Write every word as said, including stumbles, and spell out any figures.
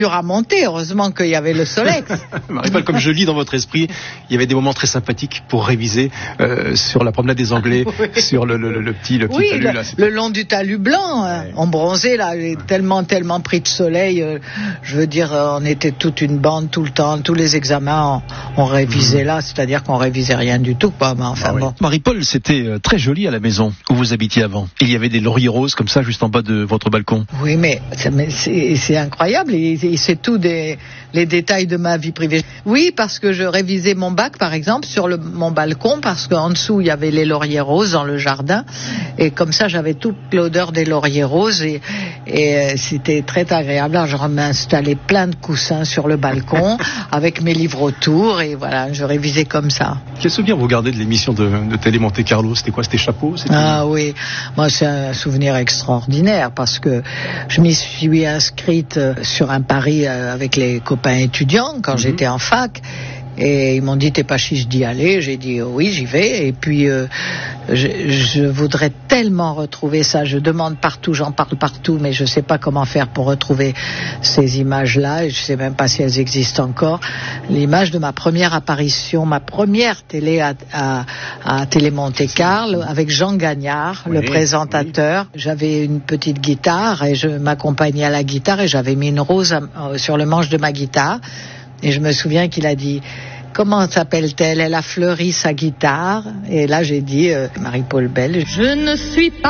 dur à monter, heureusement qu'il y avait le Solex. Marie-Paul, comme je lis dans votre esprit, il y avait des moments très sympathiques pour réviser euh, sur la promenade des Anglais, oui. sur le, le, le petit, le petit oui, talus. Le, là, le long du talus blanc, hein. Ouais. On bronzait là, tellement, tellement pris de soleil. Euh, je veux dire, on était toute une bande tout le temps, tous les examens, on, on révisait mmh. là, c'est-à-dire qu'on révisait rien du tout, quoi. Mais enfin ah, oui. bon. Marie-Paul, c'était très joli à la maison où vous habitiez avant. Il y avait des lauriers roses comme ça juste en bas de votre balcon. Oui, mais c'est, c'est incroyable. Et, et c'est tout des les détails de ma vie privée. Oui, parce que je révisais mon bac, par exemple, sur le, mon balcon, parce qu'en dessous, il y avait les lauriers roses dans le jardin. Et comme ça, j'avais toute l'odeur des lauriers roses. Et, et euh, c'était très agréable. Alors, je m'installais plein de coussins sur le balcon, avec mes livres autour. Et voilà, je révisais comme ça. Quel souvenir vous gardez de l'émission de, de Télé Monte Carlo? C'était quoi? C'était Chapeau? C'était... Ah oui, moi, c'est un souvenir extraordinaire, parce que je m'y suis inscrite sur un pari avec les copains étudiants quand mmh. j'étais en fac, et ils m'ont dit t'es pas chiche d'y aller. J'ai dit oh, oui, j'y vais. Et puis euh, je, je voudrais tellement retrouver ça. Je demande partout, j'en parle partout, mais je sais pas comment faire pour retrouver ces images-là. Je sais même pas si elles existent encore. L'image de ma première apparition, ma première télé à, à, à Télé Monte Carlo avec Jean Gagnard, oui, le présentateur. Oui. J'avais une petite guitare et je m'accompagnais à la guitare et j'avais mis une rose à, euh, sur le manche de ma guitare. Et je me souviens qu'il a dit « Comment s'appelle-t-elle ? Elle a fleuri sa guitare. » Et là, j'ai dit euh, « Marie-Paul Bell. » Je ne suis pas